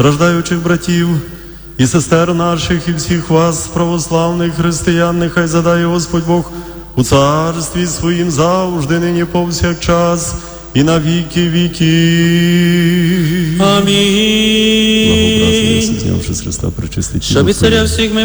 рождаючих братів і сестер наших, і всіх вас, православних християн, нехай задає Господь Бог у царстві своїм завжди, нині повсякчас, і на віки віків. Амінь. Благообразний, знявши з Христа, причистить. Щоб і царя всіх ми